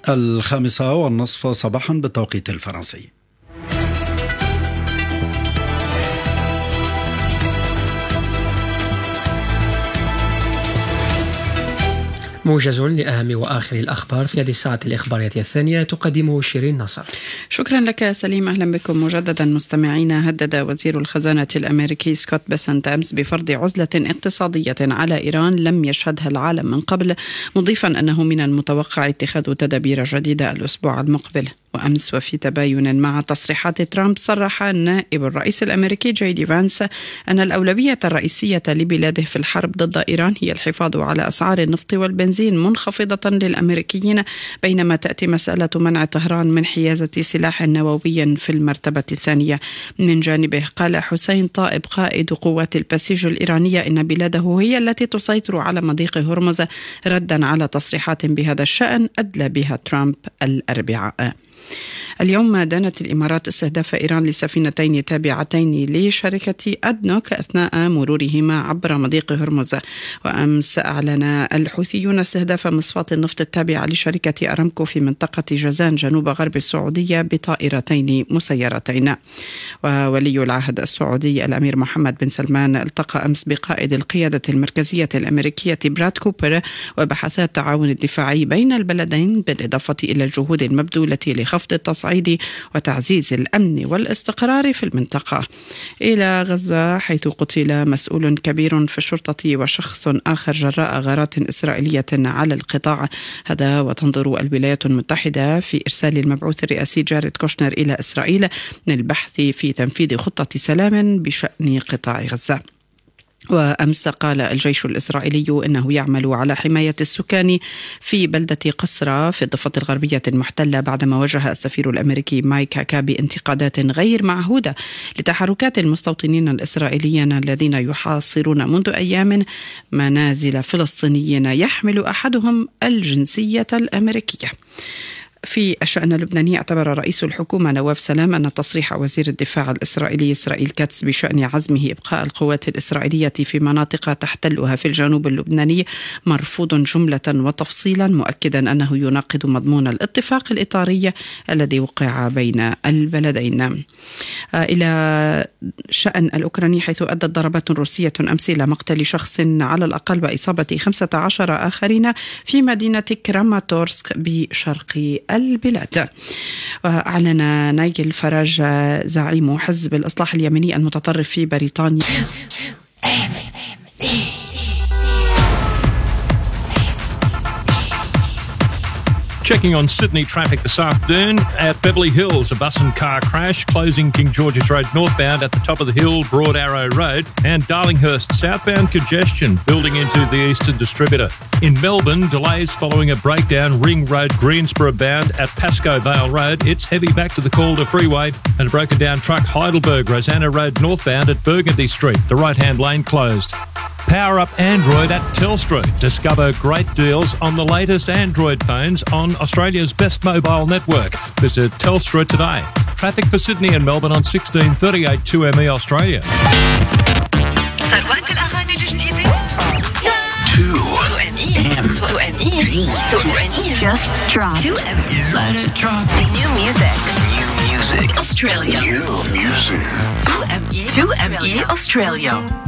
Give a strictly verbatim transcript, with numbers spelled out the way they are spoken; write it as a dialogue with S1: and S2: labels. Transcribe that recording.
S1: الخامسة والنصف صباحا بالتوقيت الفرنسي.
S2: موجز لأهم وآخر الأخبار في هذه الساعة الإخبارية الثانية تقدمه شيرين نصر.
S3: شكرا لك سليم. أهلا بكم مجددا مستمعينا. هدد وزير الخزانة الأمريكي سكوت بيسنت أمس بفرض عزلة اقتصادية على إيران لم يشهدها العالم من قبل، مضيفا أنه من المتوقع اتخاذ تدابير جديدة الأسبوع المقبل. وأمس وفي تباين مع تصريحات ترامب، صرح نائب الرئيس الأمريكي جي دي فانس أن الأولوية الرئيسية لبلاده في الحرب ضد إيران هي الحفاظ على أسعار النفط والبنزين منخفضة للأمريكيين، بينما تأتي مسألة منع طهران من حيازة سلاح نووي في المرتبة الثانية. من جانبه قال حسين طائب قائد قوات البسيج الإيرانية إن بلاده هي التي تسيطر على مضيق هرمز، ردا على تصريحات بهذا الشأن أدلى بها ترامب الأربعاء. اليوم دانت الإمارات استهداف إيران لسفينتين تابعتين لشركة أدنوك أثناء مرورهما عبر مضيق هرمز. وأمس أعلن الحوثيون استهداف مصفاة النفط التابعة لشركة أرامكو في منطقة جازان جنوب غرب السعودية بطائرتين مسيرتين. وولي العهد السعودي الأمير محمد بن سلمان التقى أمس بقائد القيادة المركزية الأمريكية براد كوبر، وبحث التعاون الدفاعي بين البلدين بالإضافة إلى الجهود المبذولة لخفض التصعيد وتعزيز الأمن والاستقرار في المنطقة. إلى غزة، حيث قتل مسؤول كبير في الشرطة وشخص آخر جراء غارات إسرائيلية على القطاع. هذا وتنظر الولايات المتحدة في إرسال المبعوث الرئاسي جاريد كوشنر إلى إسرائيل للبحث في تنفيذ خطة سلام بشأن قطاع غزة. وأمس قال الجيش الإسرائيلي إنه يعمل على حماية السكان في بلدة قسرة في الضفة الغربية المحتلة، بعدما واجه السفير الأمريكي مايك هاكابي انتقادات غير معهودة لتحركات المستوطنين الإسرائيليين الذين يحاصرون منذ أيام منازل فلسطينيين يحمل أحدهم الجنسية الأمريكية. في الشأن اللبناني، اعتبر رئيس الحكومة نواف سلام أن تصريح وزير الدفاع الإسرائيلي إسرائيل كاتس بشأن عزمه إبقاء القوات الإسرائيلية في مناطق تحتلها في الجنوب اللبناني مرفوض جملة وتفصيلا، مؤكدا أنه يناقض مضمون الاتفاق الإطاري الذي وقع بين البلدين. إلى شأن الأوكراني، حيث أدت ضربات روسية أمس إلى مقتل شخص على الأقل وإصابة خمسة عشر آخرين في مدينة كراماتورسك بشرق البلاد. وأعلن نايل فراج زعيم حزب الإصلاح اليمني المتطرف في بريطانيا
S4: Checking on Sydney traffic this afternoon at Beverly Hills, a bus and car crash closing King George's Road northbound at the top of the hill, Broad Arrow Road, and Darlinghurst southbound congestion building into the Eastern Distributor. In Melbourne, delays following a breakdown Ring Road Greensboro bound at Pascoe Vale Road. It's heavy back to the Calder Freeway, and a broken down truck Heidelberg Rosanna Road northbound at Burgundy Street, the right hand lane closed. Power up Android at Telstra. Discover great deals on the latest Android phones on Australia's best mobile network. Visit Telstra today. Traffic for Sydney and Melbourne on sixteen thirty-eight two M E Australia.
S5: ثروات الأغاني الجديدة two M E two M E two M E just dropped two M E let it drop new music new music Australia new music two M E two M E Australia.